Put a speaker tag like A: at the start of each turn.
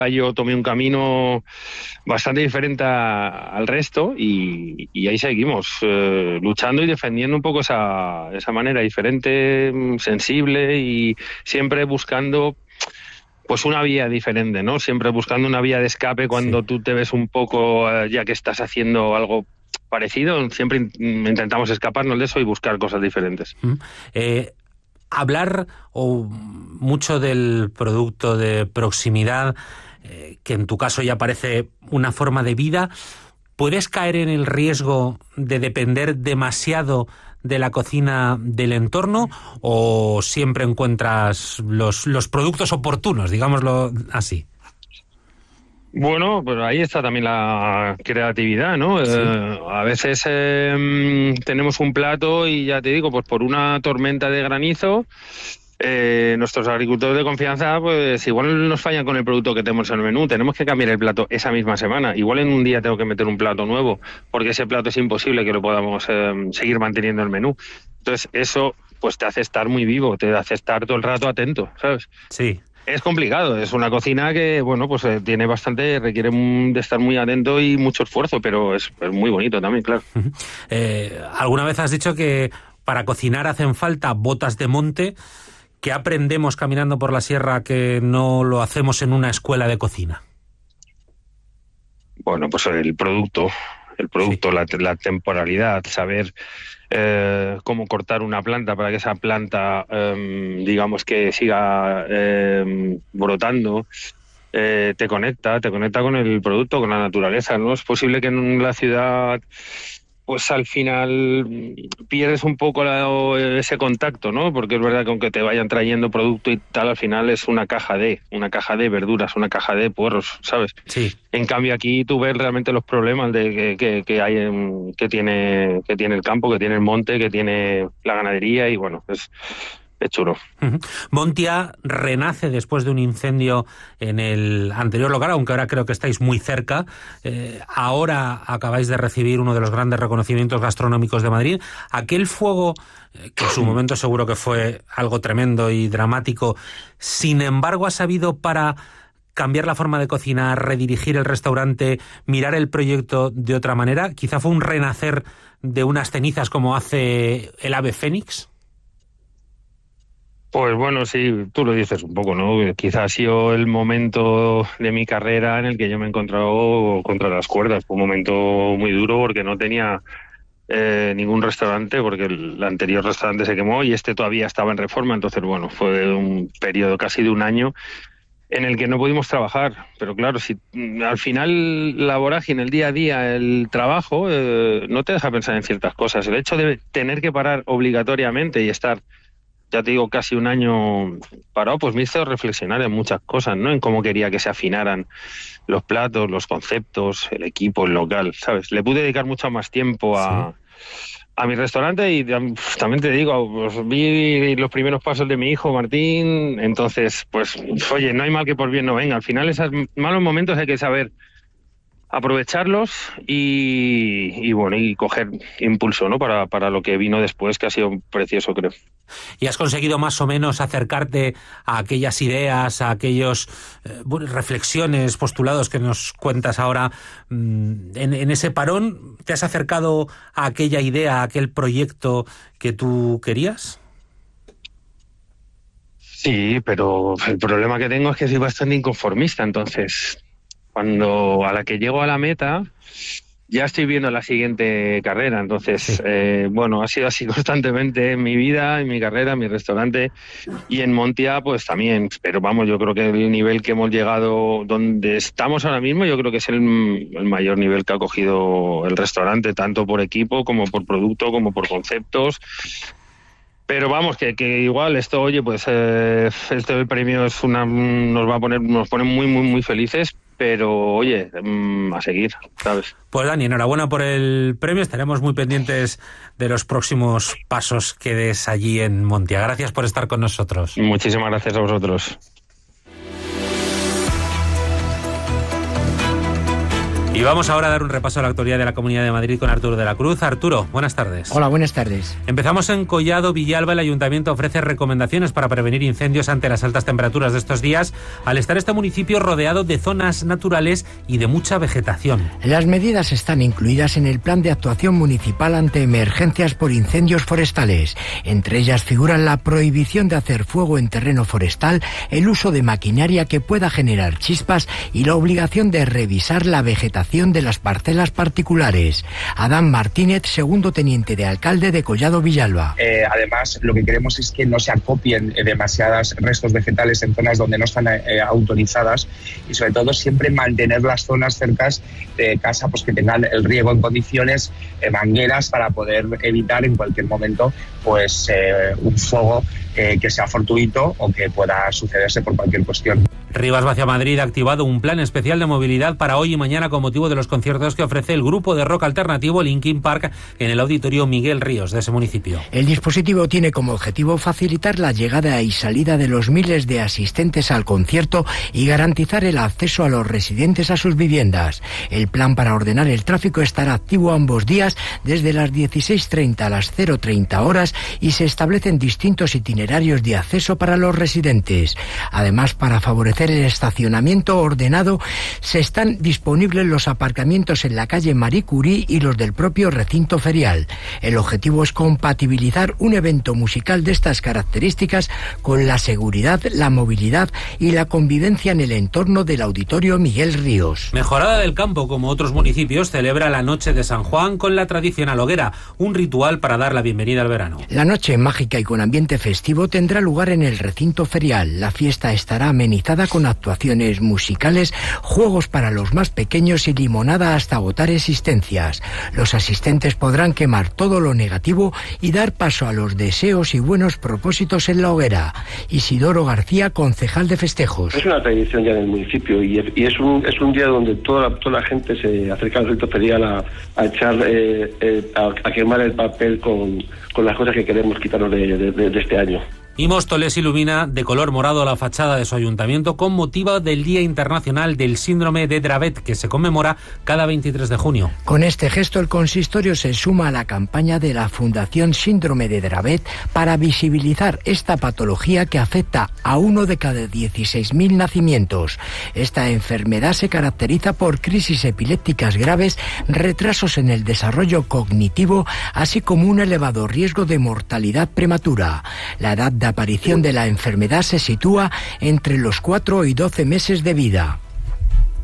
A: yo tomé un camino bastante diferente al resto y ahí seguimos, luchando y defendiendo un poco esa manera diferente, sensible y siempre buscando pues una vía diferente, ¿no? Siempre buscando una vía de escape cuando tú te ves un poco, ya que estás haciendo algo parecido, siempre intentamos escaparnos de eso y buscar cosas diferentes.
B: Hablar mucho del producto de proximidad, que en tu caso ya parece una forma de vida, ¿puedes caer en el riesgo de depender demasiado de la cocina del entorno o siempre encuentras los productos oportunos, digámoslo así?
A: Bueno, pues ahí está también la creatividad, ¿no?
B: Sí.
A: A veces tenemos un plato y ya te digo, pues por una tormenta de granizo, nuestros agricultores de confianza, pues igual nos fallan con el producto que tenemos en el menú. Tenemos que cambiar el plato esa misma semana. Igual en un día tengo que meter un plato nuevo, porque ese plato es imposible que lo podamos seguir manteniendo en el menú. Entonces eso pues te hace estar muy vivo, te hace estar todo el rato atento, ¿sabes?
B: Sí.
A: Es complicado, es una cocina que, bueno, pues tiene bastante, requiere de estar muy atento y mucho esfuerzo, pero es muy bonito también, claro.
B: Alguna vez has dicho que para cocinar hacen falta botas de monte. ¿Qué aprendemos caminando por la sierra que no lo hacemos en una escuela de cocina?
A: Bueno, pues el producto, sí. la temporalidad, saber cómo cortar una planta para que esa planta, digamos que siga brotando, te conecta con el producto, con la naturaleza, ¿no? Es posible que en la ciudad pues al final pierdes un poco ese contacto, ¿no? Porque es verdad que aunque te vayan trayendo producto y tal, al final es una caja de verduras, una caja de puerros, ¿sabes?
B: Sí.
A: En cambio aquí tú ves realmente los problemas de que hay que tiene el campo, que tiene el monte, que tiene la ganadería y bueno, es chulo.
B: Montia renace después de un incendio en el anterior local, aunque ahora creo que estáis muy cerca. Ahora acabáis de recibir uno de los grandes reconocimientos gastronómicos de Madrid. Aquel fuego, que en su momento seguro que fue algo tremendo y dramático, sin embargo ha servido para cambiar la forma de cocinar, redirigir el restaurante, mirar el proyecto de otra manera. Quizá fue un renacer de unas cenizas como hace el ave fénix.
A: Pues bueno, sí, tú lo dices un poco, ¿no? Quizás ha sido el momento de mi carrera en el que yo me he encontrado contra las cuerdas. Fue un momento muy duro porque no tenía ningún restaurante, porque el anterior restaurante se quemó y este todavía estaba en reforma. Entonces, bueno, fue un periodo casi de un año en el que no pudimos trabajar. Pero claro, si al final la vorágine, el día a día, el trabajo, no te deja pensar en ciertas cosas. El hecho de tener que parar obligatoriamente y estar, ya te digo, casi un año parado, pues me hizo reflexionar en muchas cosas, ¿no? En cómo quería que se afinaran los platos, los conceptos, el equipo, el local, ¿sabes? Le pude dedicar mucho más tiempo a mi restaurante y también te digo, pues vi los primeros pasos de mi hijo Martín, entonces, pues, oye, no hay mal que por bien no venga. Al final esos malos momentos hay que saber aprovecharlos y bueno, y coger impulso, ¿no? Para lo que vino después, que ha sido precioso, creo.
B: ¿Y has conseguido más o menos acercarte a aquellas ideas, a aquellos reflexiones, postulados que nos cuentas ahora en ese parón? ¿Te has acercado a aquella idea, a aquel proyecto que tú querías?
A: Sí, pero el problema que tengo es que soy bastante inconformista, entonces cuando a la que llego a la meta ya estoy viendo la siguiente carrera, entonces bueno, ha sido así constantemente en mi vida, en mi carrera, en mi restaurante y en Montia pues también, pero vamos, yo creo que el nivel que hemos llegado, donde estamos ahora mismo, yo creo que es el mayor nivel que ha cogido el restaurante, tanto por equipo como por producto, como por conceptos. Pero vamos, que igual esto, oye, pues este premio es nos pone muy, muy, muy felices, pero oye, a seguir, ¿sabes?
B: Pues Dani, enhorabuena por el premio, estaremos muy pendientes de los próximos pasos que des allí en Montia. Gracias por estar con nosotros.
A: Muchísimas gracias a vosotros.
B: Y vamos ahora a dar un repaso a la actualidad de la Comunidad de Madrid con Arturo de la Cruz. Arturo, buenas tardes.
C: Hola, buenas tardes.
B: Empezamos en Collado Villalba. El Ayuntamiento ofrece recomendaciones para prevenir incendios ante las altas temperaturas de estos días, al estar este municipio rodeado de zonas naturales y de mucha vegetación.
C: Las medidas están incluidas en el Plan de Actuación Municipal ante emergencias por incendios forestales. Entre ellas figuran la prohibición de hacer fuego en terreno forestal, el uso de maquinaria que pueda generar chispas y la obligación de revisar la vegetación de las parcelas particulares. Adán Martínez, segundo teniente de alcalde de Collado Villalba.
D: Además, lo que queremos es que no se acopien demasiados restos vegetales en zonas donde no están autorizadas y sobre todo siempre mantener las zonas cercas de casa pues que tengan el riego en condiciones, mangueras para poder evitar en cualquier momento pues un fuego que sea fortuito o que pueda sucederse por cualquier cuestión.
B: Rivas Vacia Madrid ha activado un plan especial de movilidad para hoy y mañana con motivo de los conciertos que ofrece el grupo de rock alternativo Linkin Park en el Auditorio Miguel Ríos de ese municipio.
C: El dispositivo tiene como objetivo facilitar la llegada y salida de los miles de asistentes al concierto y garantizar el acceso a los residentes a sus viviendas. El plan para ordenar el tráfico estará activo ambos días desde las 16:30 a las 0:30 horas y se establecen distintos itinerarios de acceso para los residentes. Además, para favorecer el estacionamiento ordenado, se están disponibles los aparcamientos en la calle Marie Curie y los del propio recinto ferial. El objetivo es compatibilizar un evento musical de estas características con la seguridad, la movilidad y la convivencia en el entorno del Auditorio Miguel Ríos.
B: Mejorada del Campo, como otros municipios, celebra la Noche de San Juan con la tradicional hoguera, un ritual para dar la bienvenida al verano.
C: La noche mágica y con ambiente festivo tendrá lugar en el recinto ferial. La fiesta estará amenizada con actuaciones musicales, juegos para los más pequeños y limonada hasta agotar existencias. Los asistentes podrán quemar todo lo negativo y dar paso a los deseos y buenos propósitos en la hoguera. Isidoro García, concejal de festejos.
E: Es una tradición ya en el municipio y es un día donde toda la gente se acerca al recinto ferial a echar a quemar el papel con las cosas que queremos quitarnos de este año.
B: Y Móstoles ilumina de color morado la fachada de su ayuntamiento con motivo del Día Internacional del Síndrome de Dravet, que se conmemora cada 23 de junio.
C: Con este gesto, el consistorio se suma a la campaña de la Fundación Síndrome de Dravet para visibilizar esta patología que afecta a 1 de cada 16.000 nacimientos. Esta enfermedad se caracteriza por crisis epilépticas graves, retrasos en el desarrollo cognitivo, así como un elevado riesgo de mortalidad prematura. La edad de aparición de la enfermedad se sitúa entre los 4 y 12 meses de vida.